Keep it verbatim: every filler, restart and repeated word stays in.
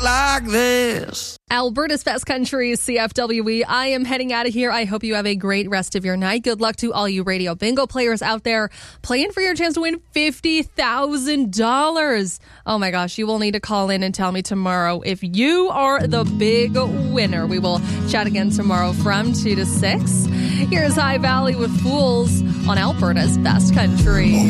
like this. Alberta's Best Country, C F W E. I am heading out of here. I hope you have a great rest of your night. Good luck to all you radio bingo players out there playing for your chance to win fifty thousand dollars. Oh my gosh, you will need to call in and tell me tomorrow if you are the big winner. We will chat again tomorrow from two to six. Here's High Valley with Fools on Alberta's Best Country.